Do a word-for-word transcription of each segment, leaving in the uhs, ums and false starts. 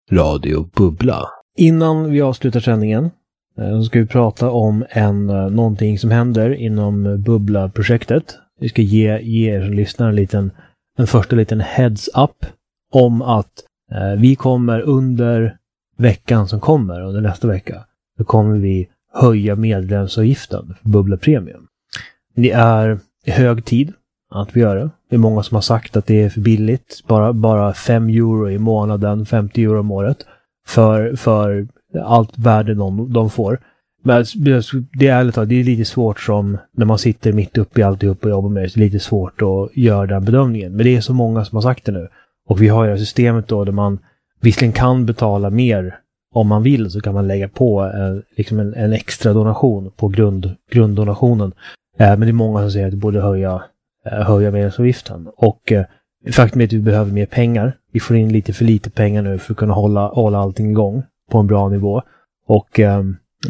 Radio Bubbla. Innan vi avslutar sändningen så ska vi prata om en, någonting som händer inom Bubbla-projektet. Vi ska ge, ge er som lyssnar en, liten, en första liten heads up om att eh, vi kommer under veckan som kommer, under nästa vecka, så kommer vi höja medlemsavgiften för Bubbla Premium. Det är hög tid att vi gör det. Det är många som har sagt att det är för billigt. Bara, bara fem euro i månaden, femtio euro om året för, för allt värde de, de får. Men det är, det är lite svårt som när man sitter mitt uppe i alltihop och jobbar med det. Det är lite svårt att göra den bedömningen. Men det är så många som har sagt det nu. Och vi har ju systemet då där man visserligen kan betala mer om man vill, så kan man lägga på eh, liksom en, en extra donation på grund, grunddonationen. Eh, men det är många som säger att vi borde höja, eh, höja medlemsavgiften. Och eh, faktum är att vi behöver mer pengar. Vi får in lite för lite pengar nu för att kunna hålla, hålla allting igång på en bra nivå. Och eh,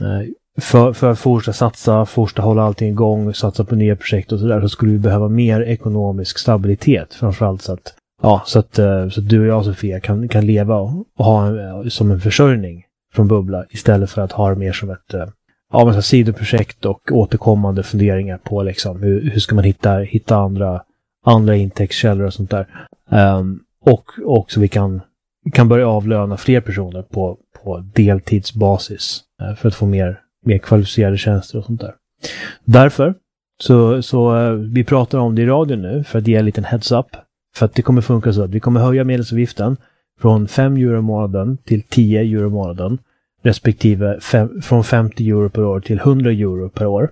för, för att fortsätta satsa, fortsätta hålla allting igång, satsa på nya projekt och sådär, så skulle vi behöva mer ekonomisk stabilitet. Framförallt så att Ja, så att, så att du och jag, Sofia, kan, kan leva och ha en, som en försörjning från Bubbla istället för att ha det mer som ett ja, men sidoprojekt och återkommande funderingar på liksom, hur, hur ska man hitta, hitta andra, andra intäktskällor och sånt där. Um, och, och så vi kan, kan börja avlöna fler personer på, på deltidsbasis uh, för att få mer, mer kvalificerade tjänster och sånt där. Därför så, så uh, vi pratar om det i radion nu för att ge en liten heads up. För att det kommer funka så att vi kommer höja medlemsavgiften från fem euro i månaden till tio euro i månaden. Respektive fem, från femtio euro per år till hundra euro per år.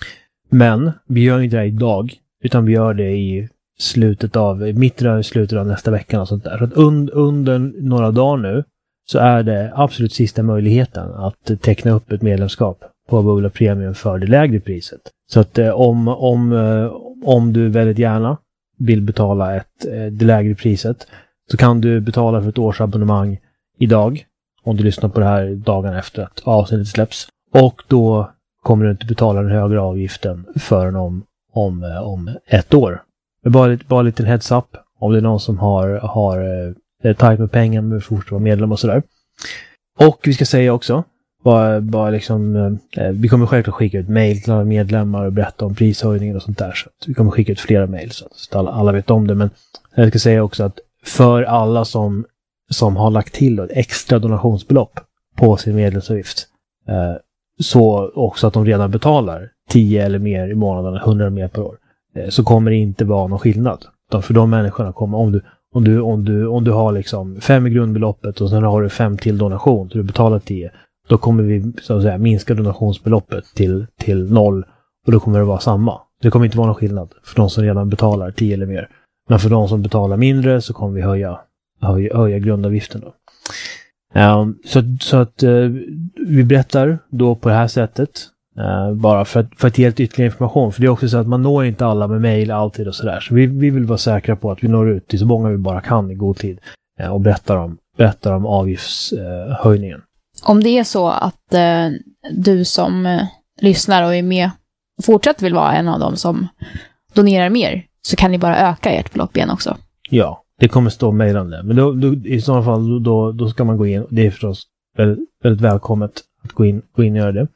Men vi gör inte det idag, utan vi gör det i slutet av, mitten av slutet av nästa vecka och sånt där. Så att un, under några dagar nu så är det absolut sista möjligheten att teckna upp ett medlemskap på Bubbla Premium för det lägre priset. Så att eh, om, om, eh, om du väldigt gärna vill betala ett, eh, det lägre priset, så kan du betala för ett årsabonnemang idag om du lyssnar på det här dagen efter att avsnittet släpps. Och då kommer du inte betala den högre avgiften förrän om, om, eh, om ett år. Men bara, lite, bara lite heads up om det är någon som har, har eh, tajt med pengar med att fortsätta vara medlem och sådär. Och vi ska säga också Bara, bara liksom, eh, vi kommer självklart skicka ut mejl till alla medlemmar och berätta om prishöjningen och sånt där. Så att vi kommer skicka ut flera mejl så att alla, alla vet om det. Men jag ska säga också att för alla som, som har lagt till ett extra donationsbelopp på sin medlemsavgift, eh, så också att de redan betalar tio eller mer i månaden, hundra mer per år, eh, så kommer det inte vara någon skillnad. För de människorna kommer, om du, om du, om du, om du har liksom fem i grundbeloppet och sen har du fem till donation så du betalar tio, då kommer vi så att säga minska donationsbeloppet till, till noll och då kommer det vara samma. Det kommer inte vara någon skillnad för de som redan betalar tio eller mer. Men för de som betalar mindre så kommer vi höja, höja, höja grundavgiften då. Um, så, så att uh, vi berättar då på det här sättet uh, bara för att, för att ge lite ytterligare information. För det är också så att man når inte alla med mejl alltid och sådär. Så vi, vi vill vara säkra på att vi når ut till så många vi bara kan i god tid uh, och berättar om, berättar om avgiftshöjningen. Uh, Om det är så att eh, du som eh, lyssnar och är med och fortsatt vill vara en av dem som donerar mer, så kan ni bara öka ert belopp igen också. Ja, det kommer stå mejlande. Men då, då, i sådana fall då, då ska man gå in. Det är förstås väldigt, väldigt välkommet att gå in, gå in och göra det.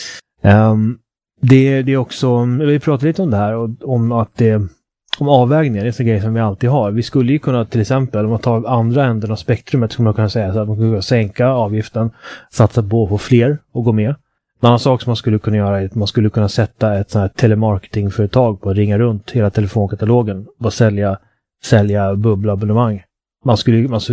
Um, det, det är också, vi pratade lite om det här och om att det om avvägningar, det är så grejer som vi alltid har. Vi skulle ju kunna till exempel, om man tar andra änden av spektrumet, skulle man kunna säga så att man skulle sänka avgiften, satsa på på fler och gå med. En annan sak som man skulle kunna göra är att man skulle kunna sätta ett sånt här telemarketingföretag på att ringa runt hela telefonkatalogen och sälja, sälja bubblaabonnemang. Man skulle, man